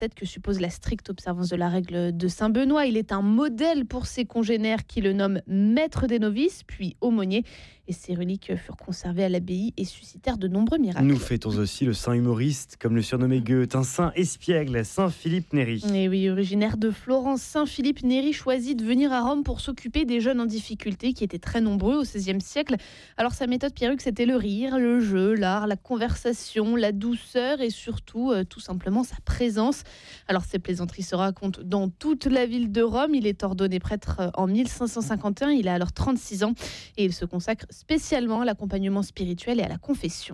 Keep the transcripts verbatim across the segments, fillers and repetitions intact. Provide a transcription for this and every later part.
peut-être que suppose la stricte observance de la règle de saint Benoît. Il est un modèle pour ses congénères qui le nomment maître des novices, puis aumônier. Et ses reliques furent conservées à l'abbaye et suscitèrent de nombreux miracles. Nous fêtons aussi le saint humoriste, comme le surnommait Goethe, un saint espiègle, saint Philippe Néri. Et oui, originaire de Florence, saint Philippe Néri choisit de venir à Rome pour s'occuper des jeunes en difficulté qui étaient très nombreux au seizième siècle. Alors sa méthode, Pierruc, c'était le rire, le jeu, l'art, la conversation, la douceur et surtout, euh, tout simplement, sa présence. Alors ces plaisanteries se racontent dans toute la ville de Rome. Il est ordonné prêtre en mille cinq cent cinquante et un, il a alors trente-six ans et il se consacre spécialement à l'accompagnement spirituel et à la confession.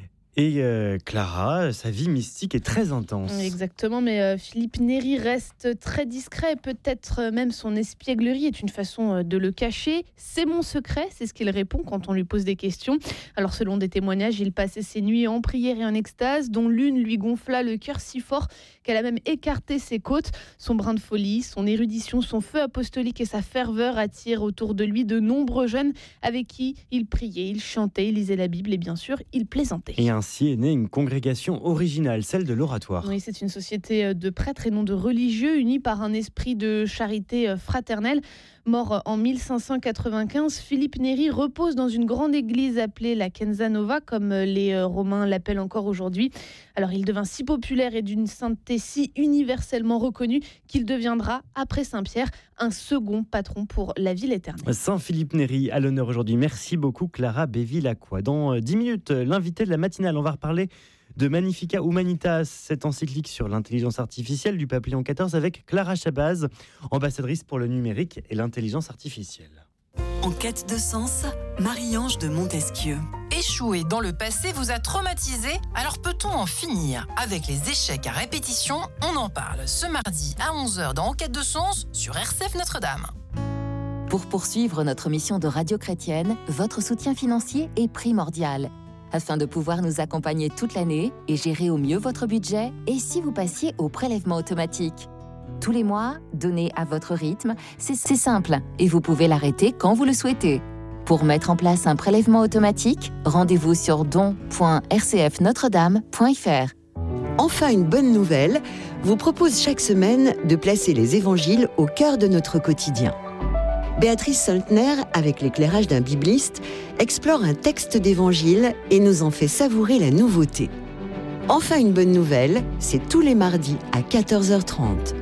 Et euh, Clara, sa vie mystique est très intense. Exactement, mais euh, Philippe Néri reste très discret. Peut-être euh, même son espièglerie est une façon euh, de le cacher. C'est mon secret, c'est ce qu'il répond quand on lui pose des questions. Alors selon des témoignages, il passait ses nuits en prière et en extase, dont l'une lui gonfla le cœur si fort qu'elle a même écarté ses côtes. Son brin de folie, son érudition, son feu apostolique et sa ferveur attirent autour de lui de nombreux jeunes avec qui il priait, il chantait, il lisait la Bible et bien sûr, il plaisantait. Et ainsi est née une congrégation originale, celle de l'Oratoire. Oui, c'est une société de prêtres et non de religieux, unis par un esprit de charité fraternelle. Mort en mille cinq cent quatre-vingt-quinze, Philippe Néri repose dans une grande église appelée la Chiesa Nova, comme les Romains l'appellent encore aujourd'hui. Alors il devint si populaire et d'une sainteté si universellement reconnue qu'il deviendra, après Saint-Pierre, un second patron pour la ville éternelle. Saint Philippe Néri à l'honneur aujourd'hui. Merci beaucoup Clara Béville-Lacroix. Dans dix minutes, l'invité de la matinale, on va reparler de Magnificat Humanitas, cette encyclique sur l'intelligence artificielle du pape Léon quatorze avec Clara Chabaz, ambassadrice pour le numérique et l'intelligence artificielle. En quête de sens, Marie-Ange de Montesquieu. Échouer dans le passé vous a traumatisé, alors peut-on en finir avec les échecs à répétition? On en parle ce mardi à onze heures dans En quête de sens sur R C F Notre-Dame. Pour poursuivre notre mission de radio chrétienne, votre soutien financier est primordial. Afin de pouvoir nous accompagner toute l'année et gérer au mieux votre budget, et si vous passiez au prélèvement automatique. Tous les mois, donnez à votre rythme, c'est, c'est simple et vous pouvez l'arrêter quand vous le souhaitez. Pour mettre en place un prélèvement automatique, rendez-vous sur don point r c f notre dame point f r. Enfin, une bonne nouvelle, vous propose chaque semaine de placer les évangiles au cœur de notre quotidien. Béatrice Soltner, avec l'éclairage d'un bibliste, explore un texte d'évangile et nous en fait savourer la nouveauté. Enfin, une bonne nouvelle, c'est tous les mardis à quatorze heures trente.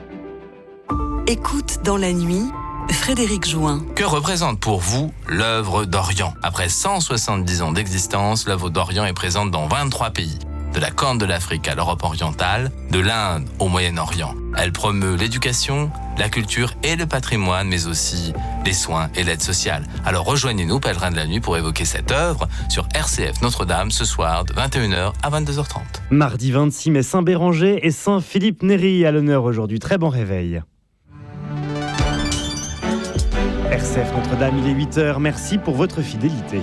Écoute dans la nuit, Frédéric Join. Que représente pour vous l'œuvre d'Orient? Après cent soixante-dix ans d'existence, l'œuvre d'Orient est présente dans vingt-trois pays. De la Corne de l'Afrique à l'Europe orientale, de l'Inde au Moyen-Orient. Elle promeut l'éducation, la culture et le patrimoine, mais aussi les soins et l'aide sociale. Alors rejoignez-nous, pèlerins de la nuit, pour évoquer cette œuvre sur R C F Notre-Dame ce soir de vingt et une heures à vingt-deux heures trente. Mardi vingt-six mai, Saint-Béranger et Saint-Philippe Néri à l'honneur aujourd'hui. Très bon réveil. R C F Notre-Dame, il est huit heures. Merci pour votre fidélité.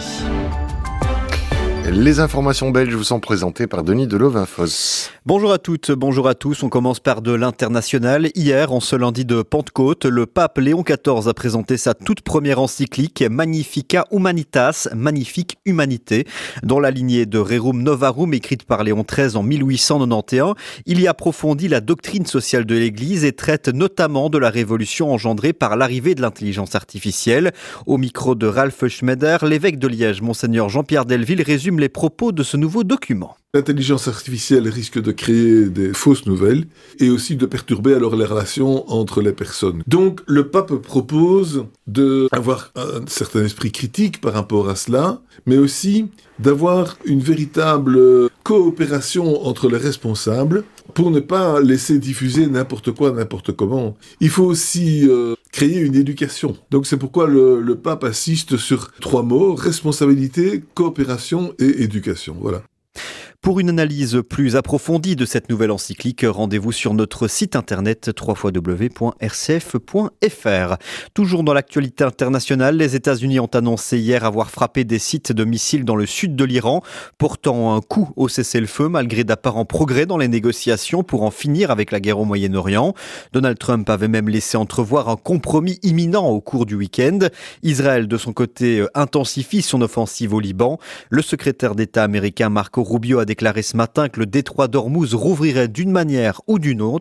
Les informations belges vous sont présentées par Denis Delovinfos. Bonjour à toutes, bonjour à tous. On commence par de l'international. Hier, en ce lundi de Pentecôte, le pape Léon quatorze a présenté sa toute première encyclique Magnificat Humanitas, magnifique humanité. Dans la lignée de Rerum Novarum, écrite par Léon treize en mille huit cent quatre-vingt-onze, il y approfondit la doctrine sociale de l'Église et traite notamment de la révolution engendrée par l'arrivée de l'intelligence artificielle. Au micro de Ralph Schneider, l'évêque de Liège, Monseigneur Jean-Pierre Delville, résume les propos de ce nouveau document. L'intelligence artificielle risque de créer des fausses nouvelles et aussi de perturber alors les relations entre les personnes. Donc le pape propose d'avoir un certain esprit critique par rapport à cela, mais aussi d'avoir une véritable coopération entre les responsables pour ne pas laisser diffuser n'importe quoi, n'importe comment. Il faut aussi euh, créer une éducation. Donc c'est pourquoi le, le pape insiste sur trois mots: responsabilité, coopération et éducation. Voilà. Pour une analyse plus approfondie de cette nouvelle encyclique, rendez-vous sur notre site internet w w w point r c f point f r. Toujours dans l'actualité internationale, les États-Unis ont annoncé hier avoir frappé des sites de missiles dans le sud de l'Iran, portant un coup au cessez-le-feu malgré d'apparents progrès dans les négociations pour en finir avec la guerre au Moyen-Orient. Donald Trump avait même laissé entrevoir un compromis imminent au cours du week-end. Israël, de son côté, intensifie son offensive au Liban. Le secrétaire d'État américain Marco Rubio a déclaré ce matin que le détroit d'Ormuz rouvrirait d'une manière ou d'une autre